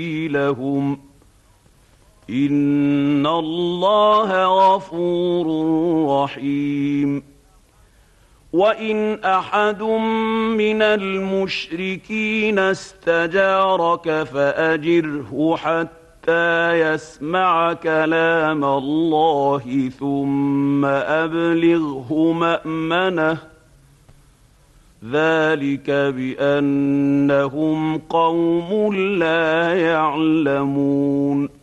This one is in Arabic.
لهم إن الله غفور رحيم. وإن أحد من المشركين استجارك فأجره حتى يسمع كلام الله ثم أبلغه مأمنه، ذلك بأنهم قوم لا يعلمون.